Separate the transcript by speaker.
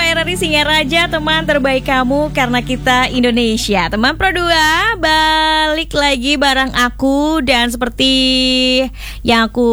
Speaker 1: RRI Singaraja, teman terbaik kamu karena kita Indonesia. Teman Pro 2, balik lagi bareng aku. Dan seperti yang aku